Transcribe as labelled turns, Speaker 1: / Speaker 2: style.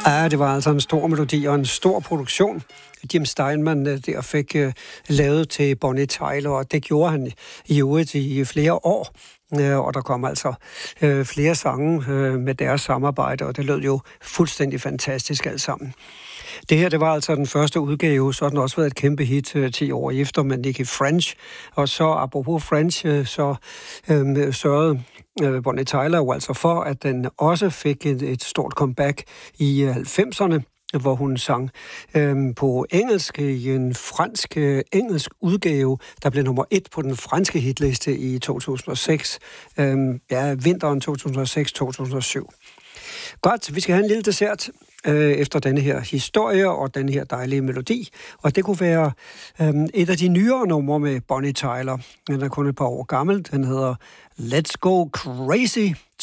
Speaker 1: Ja, det var altså en stor melodi og en stor produktion. Jim Steinman der fik lavet til Bonnie Tyler, og det gjorde han i øvrigt i flere år. Og der kom altså flere sange med deres samarbejde, og det lød jo fuldstændig fantastisk alt sammen. Det her, det var altså den første udgave, så har den også været et kæmpe hit 10 år efter med Nicky French. Og så apropos French, så sørgede Bonnie Tyler jo altså for, at den også fik et stort comeback i 90'erne, hvor hun sang på engelsk i en fransk-engelsk udgave, der blev nummer 1 på den franske hitliste i 2006. Vinteren 2006-2007. Godt, vi skal have en lille dessert efter denne her historie og den her dejlige melodi. Og det kunne være et af de nyere numre med Bonnie Tyler. Den er kun et par år gammel. Den hedder Let's Go Crazy.